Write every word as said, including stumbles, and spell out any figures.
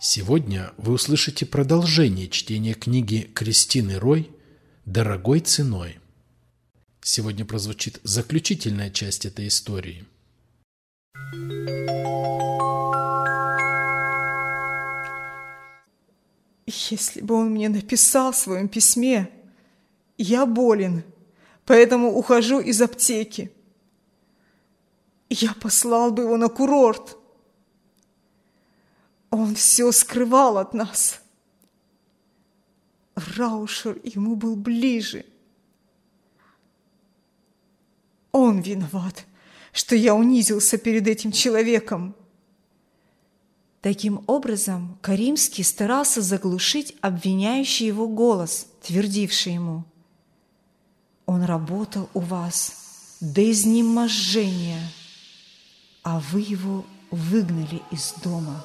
Сегодня вы услышите продолжение чтения книги Кристины Рой «Дорогой ценой». Сегодня прозвучит заключительная часть этой истории. Если бы он мне написал в своем письме: «Я болен, поэтому ухожу из аптеки», я послал бы его на курорт. Он все скрывал от нас. Раушер ему был ближе. Он виноват, что я унизился перед этим человеком. Таким образом, Каримский старался заглушить обвиняющий его голос, твердивший ему: «Он работал у вас до изнеможения, а вы его выгнали из дома».